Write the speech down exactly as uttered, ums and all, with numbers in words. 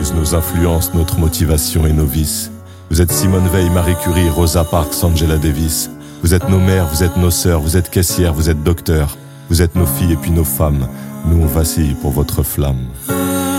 causes, nos influences, notre motivation et nos vices. Vous êtes Simone Veil, Marie Curie, Rosa Parks, Angela Davis. Vous êtes nos mères, vous êtes nos sœurs, vous êtes caissières, vous êtes docteurs. Vous êtes nos filles et puis nos femmes. Nous on vacille pour votre flamme.